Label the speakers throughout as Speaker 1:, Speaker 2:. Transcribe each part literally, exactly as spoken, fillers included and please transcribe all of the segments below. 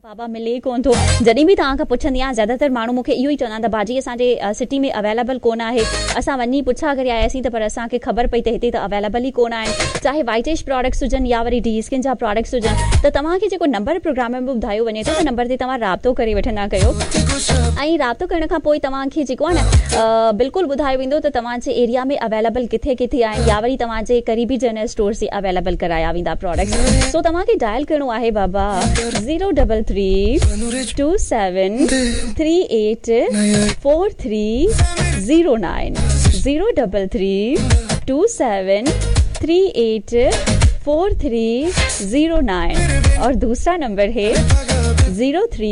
Speaker 1: बाबा मिले कोन थो। जॾहिं बि तव्हां खां पुछंदी आहियां ज़्यादातर माण्हू मूंखे इहो ई चवंदा त भाजी असांजे सिटी में अवेलेबल कोन आहे। असां वञी पुछा करे आयासीं त पर असांखे ख़बर पई त हिते त अवेलेबल ई कोन आहिनि, चाहे वाइटेज प्रोडक्ट्स हुजनि या वरी डी स्किन जा प्रोडक्ट्स हुजनि। त तव्हांखे जेको नंबर प्रोग्राम में ॿुधायो वञे थो त नंबर ते तव्हां राब्तो करे वठंदा कयो, ऐं राब्तो करण खां पोइ तव्हांखे जेको आहे न बिल्कुलु ॿुधायो वेंदो त तव्हांजे एरिया में अवेलेबल किथे किथे आहिनि, या वरी तव्हांजे क़रीबी जनरल स्टोर से अवेलेबल कराया वेंदा प्रोडक्ट्स। सो तव्हांखे डायल करिणो आहे बाबा zero double three to seven three eight four three zero nine zero double three to seven three eight four three zero nine और दूसरा नंबर है zero three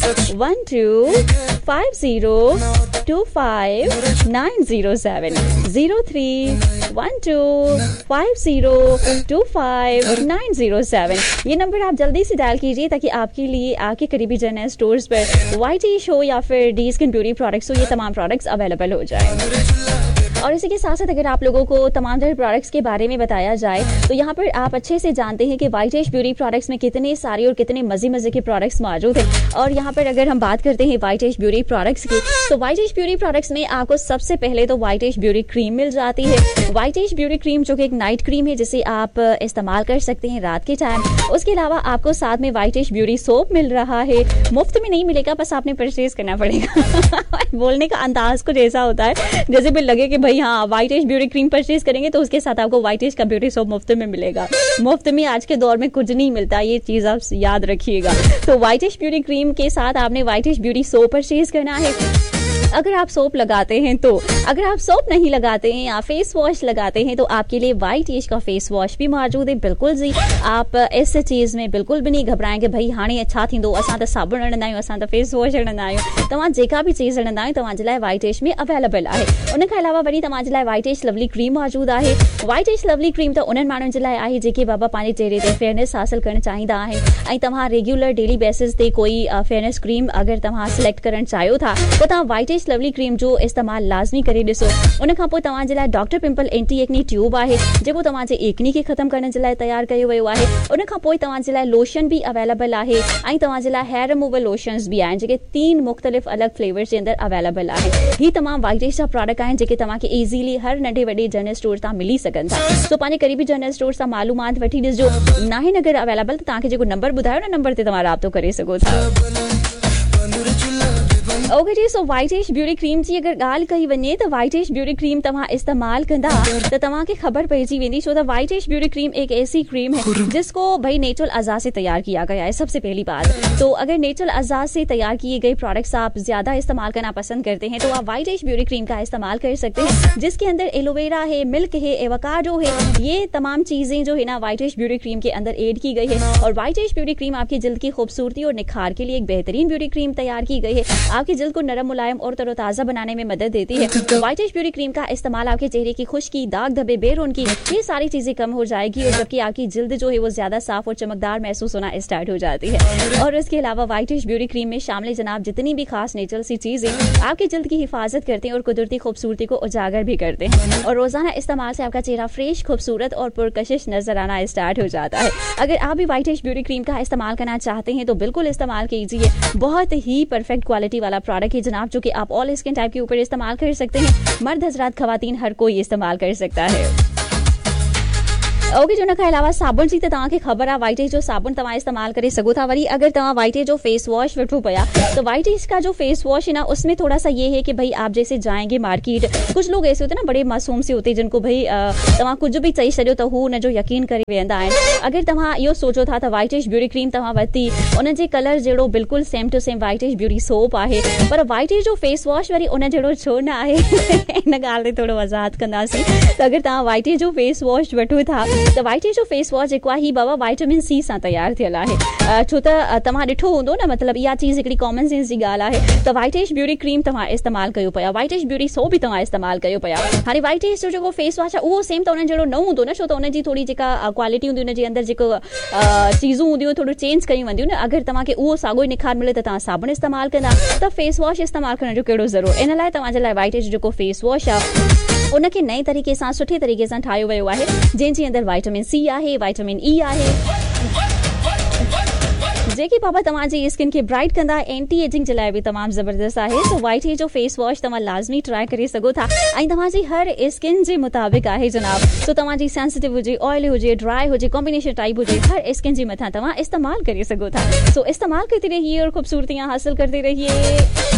Speaker 1: one two five zero two five nine zero seven zero three one two five zero two five nine zero seven. ये number आप जल्दी से dial कीजिए ताकि आपके लिए आपके करीबी जनरल स्टोर्स पर वाइटिश हो या फिर डी स्किन ब्यूटी प्रोडक्ट्स हो, ये तमाम प्रोडक्ट्स अवेलेबल हो जाए। और इसी के साथ साथ अगर आप लोगों को तमाम तरह प्रोडक्ट्स के बारे में बताया जाए तो यहाँ पर आप अच्छे से जानते हैं कि वाइटेज ब्यूटी प्रोडक्ट्स में कितने सारे और कितने मजे मजे के प्रोडक्ट्स मौजूद हैं। और यहाँ पर अगर हम बात करते हैं वाइटेज ब्यूटी प्रोडक्ट्स की, तो वाइटेज ब्यूटी प्रोडक्ट्स में आपको सबसे पहले तो वाइटेज ब्यूटी क्रीम मिल जाती है। वाइटेज ब्यूटी क्रीम जो कि एक नाइट क्रीम है जिसे आप इस्तेमाल कर सकते हैं रात के टाइम। उसके अलावा आपको साथ में वाइटेज ब्यूटी सोप मिल रहा है, मुफ्त में नहीं मिलेगा, बस आपने परचेज करना पड़ेगा। बोलने का अंदाज कुछ ऐसा होता है जैसे भी लगे कि भाई हाँ वाइटेज ब्यूटी क्रीम परचेज करेंगे तो उसके साथ आपको वाइटेज का ब्यूटी सोप मुफ्त में मिलेगा। मुफ्त में आज के दौर में कुछ नहीं मिलता, ये चीज आप याद रखिएगा। तो वाइटेज ब्यूटी क्रीम के साथ आपने वाइटेज ब्यूटी सोप परचेज करना है। अगर आप सोप लगाते हैं तो, अगर आप सोप नहीं लगाते हैं या फेस वॉश लगाते हैं तो आपके लिए वाइट एज का फेस वॉश भी मौजूद है। बिल्कुल जी, आप इस चीज में बिल्कुल भी नहीं घबराएं कि भाई हाणे अच्छा थींदो, असां त साबुण हणंदा आहियूं, असां त फेस वॉश हणंदा आहियूं। तव्हां जेका बि चीज हणंदा आहियो तव्हांजे लाइ वाइट एज में अवेलेबल आहे। उन खां अलावा वरी तव्हांजे लाइ वाइट एज लवली क्रीम मौजूद आहे। वाइट एज लवली क्रीम त उन्हनि माण्हुनि जे लाइ आहे जेके बाबा पंहिंजे चेहरे ते फेयरनेस हासिल करणु चाहींदा आहिनि, ऐं तव्हां रेगुलर डेली बेसिस ते कोई फेयरनेस क्रीम अगरि तव्हां सिलेक्ट करणु चाहियो था त तव्हां वाइट एज लवली क्रीम जो इस्तेमाल लाज़मी करे ॾिसो। उन खां पोइ तव्हांजे लाइ doctor pimple anti acne tube आहे जेको तव्हांजे एक्नी खे ख़तमु करण जे लाइ तयारु कयो वियो आहे। उन खां पोइ तव्हांजे लाइ लोशन बि अवेलेबल आहे, ऐं तव्हांजे लाइ हेयर रिमूवल लोशन्स बि आहिनि जेके तीन मुख़्तलिफ़ अलॻि फ्लेवर्स जे अंदरि अवेलेबल आहे। ही तमामु वाइटेज जा प्रोडक्ट आहिनि जेके तव्हांखे ईज़ीली हर नंढे वॾे जनरल स्टोर तां मिली सघनि था। सो पंहिंजे क़रीबी जनरल स्टोर सां मालूमात वठी ॾिसजो। नाहे अगरि अवेलेबल त तव्हांखे जेको नंबर ॿुधायो न, नंबर ते तव्हां राब्तो करे सघो था। ओके जी, सो वाइटेज ब्यूटी क्रीम जी अगर ॻाल्हि कई वञे त वाइटेज ब्यूटी क्रीम तव्हां इस्तेमाल कंदा त तव्हांखे ख़बर पइजी वेंदी, छो त वाइटेज ब्यूटी क्रीम एक ऐसी क्रीम है जिसको भाई नेचुरल अज़ा से तैयार किया गया है। सबसे पहली बात, तो अगर नेचुरल अज़ा से तैयार किए गए प्रोडक्ट्स आप ज्यादा इस्तेमाल करना पसंद करते हैं तो आप वाइटेज ब्यूटी क्रीम का इस्तेमाल कर सकते हैं, जिसके अंदर एलोवेरा है, मिल्क है, एवोकाडो है, ये तमाम चीजें जो है ना वाइटेज ब्यूटी क्रीम के अंदर एड की गई है। और वाइटेज ब्यूटी क्रीम आपकी जल्द की खूबसूरती और निखार के लिए एक बेहतरीन ब्यूटी क्रीम तैयार की गई है। आपकी जल्द को नरम, मुलायम और तरोताजा बनाने में मदद देती है। वाइटेज ब्यूटी क्रीम का इस्तेमाल आपके चेहरे की खुश्की, दाग धब्बे, बेरौनकी, ये सारी चीजें कम हो जाएगी, और जबकि आपकी जिल्द जो है वो ज्यादा साफ और चमकदार महसूस होना स्टार्ट हो जाती है। और इसके अलावा वाइटेज ब्यूटी क्रीम में शामिल जनाब जितनी भी खास नेचुरल सी चीजें आपकी जिल्द की हिफाजत करते हैं और कुदरती खूबसूरती को उजागर भी करते हैं। और रोजाना इस्तेमाल से आपका चेहरा फ्रेश, खूबसूरत और पुरकशिश नजर आना स्टार्ट हो जाता है। अगर आप भी वाइटेज ब्यूटी क्रीम का इस्तेमाल करना चाहते हैं तो बिल्कुल इस्तेमाल कीजिए। बहुत ही परफेक्ट क्वालिटी वाला प्रोडक्ट है जनाब, जो कि आप ऑल स्किन टाइप के ऊपर इस्तेमाल कर सकते हैं। मर्द हजरात, खवातीन, हर कोई इस्तेमाल कर सकता है। ओके, जो उन खां अलावा साबुण जी त तव्हांखे ख़बर आहे वाइटेज जो साबुण तव्हां इस्तेमाल करे सघो था। वरी अगर तव्हां वाइटेज जो फेस वॉश वठो पिया तो वाइटेज का जो फेस वॉश है ना उसमें थोड़ा सा ये है कि भाई आप जैसे जाएंगे मार्केट, कुछ लोग ऐसे होते हैं ना बड़े मासूम से होते हैं जिनको भाई तव्हां कुछ भी चई छॾियो त हू उन जो यकीन करे वेंदा आहिनि। अगर तव्हां इहो सोचो था त वाइटेज ब्यूटी क्रीम तव्हां वरिती, उन जे कलर जहिड़ो बिल्कुलु same to same वाइटेज beauty soap आहे, पर वाइटेज जो फेस वॉश वरी उन जहिड़ो छो न आहे, इन ॻाल्हि ते थोरो वज़ाहत कंदासीं। त अगर तव्हां वाइटेज जो फेस वॉश वठो था त वाइटेज जो फेस वॉश जेको आहे बाबा वाइटामिन सी सां तैयार थियल आहे, छो त तव्हां ॾिठो हूंदो न, मतिलबु इहा चीज़ हिकिड़ी कॉमन सेंस जी ॻाल्हि आहे। त वाइटेज ब्यूटी क्रीम तव्हां इस्तेमाल कयो पिया, वाइटेज ब्यूटी सोप बि तव्हां इस्तेमाल कयो पिया। हाणे वाइटेज जो जेको फेस वॉश आहे उहो सेम त उन जहिड़ो न हूंदो न, छो त उनजी थोरी जेका क्वालिटी हूंदी, उनजे अंदरि जेको चीज़ूं हूंदियूं थोरो चेंज कयूं वेंदियूं न। अगरि तव्हांखे उहो साॻियो ई निखार मिले त तव्हां साबुण इस्तेमाल कंदा, त फेस वॉश इस्तेमाल करण जो कहिड़ो ज़रूरत। इन लाइ तव्हांजे लाइ वाइटेज जेको फेस वॉश आहे उनखे नए तरीक़े सां सुठे तरीक़े सां ठाहियो वियो आहे, जंहिंजे अंदरि वाइटामिन सी आहे, वाइटामिन ई आहे, जेकी बाबा तव्हांजी स्किन खे ब्राइट कंदा, एंटी एजिंग जे लाइ बि तमामु ज़बरदस्त आहे। सो वाइट हे जो फेस वॉश तव्हां लाज़मी ट्राई करे सघो था ऐं तव्हांजी हर स्किन जे मुताबिक़ आहे जनाब। सो तव्हांजी सेंसिटिव हुजे, ऑयली हुजे, ड्राई हुजे, कॉम्बिनेशन टाइप हुजे, हर स्किन जे मथां तव्हां इस्तेमाल करे सघो था। सो इस्तेमाल करते रहिए और खूबसूरतियां हासिल करते रहिए।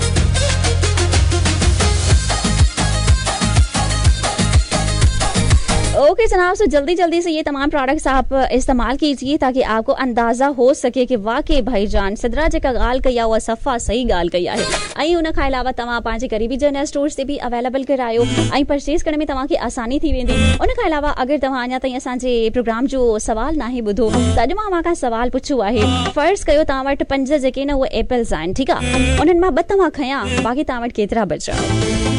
Speaker 1: ओके okay, जनाब, सो जल्दी जल्दी से ये तमाम प्रोडक्ट्स आप इस्तेमाल कीजिए ताकि आपको अंदाजा हो सके कि वाकई भाईजान सिदरा जेका ॻाल्हि कई आहे उहा सफ़ा सही ॻाल्हि कई आहे। ऐं उन खां अलावा तव्हां पंहिंजे क़रीबी जनरल स्टोर्स ते बि अवेलेबल करायो ऐं परचेस करण में तव्हांखे आसानी थी वेंदी। उन खां अलावा अगरि तव्हां अञा ताईं असांजे प्रोग्राम जो सवाल नाहे ॿुधो त अॼु मां खां सवाल पुछियो आहे। फर्ज़ कयो तव्हां वटि पंज जेके न उहे एपल्स आहिनि, ठीकु आहे, उन्हनि मां ॿ तव्हां खयां, बाक़ी तव्हां वटि केतिरा बचा?